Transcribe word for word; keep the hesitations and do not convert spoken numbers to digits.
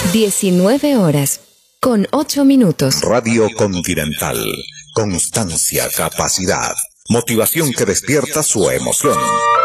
diecinueve horas, con ocho minutos. Radio Continental. Constancia, capacidad, motivación que despierta su emoción.